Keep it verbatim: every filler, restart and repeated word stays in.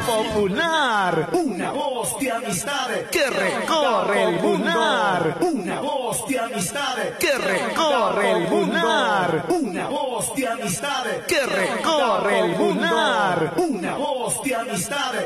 popular, una voz de amistad que recorre el lunar, una voz de amistad que recorre el lunar, una voz de amistad que recorre el lunar, una voz de amistad